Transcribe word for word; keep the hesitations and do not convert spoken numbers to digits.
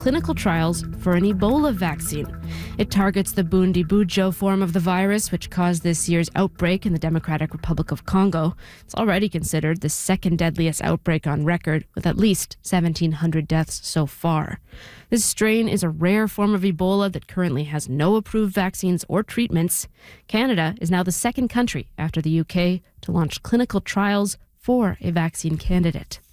clinical trials for an Ebola vaccine. It targets the Bundibugyo form of the virus, which caused this year's outbreak in the Democratic Republic of Congo. It's already considered the second deadliest outbreak on record, with at least seventeen hundred deaths so far. This strain is a rare form of Ebola that currently has no approved vaccines or treatments. Canada is now the second country after the U K to launch clinical trials for a vaccine candidate.